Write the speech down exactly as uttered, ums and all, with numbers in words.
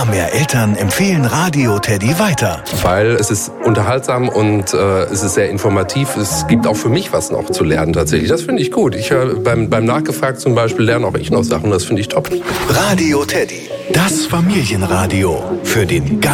Immer mehr Eltern empfehlen Radio Teddy weiter. Weil es ist unterhaltsam und äh, es ist sehr informativ. Es gibt auch für mich was noch zu lernen tatsächlich. Das finde ich gut. Ich höre beim, beim Nachgefragt zum Beispiel lerne auch ich noch Sachen. Das finde ich top. Radio Teddy, das Familienradio für den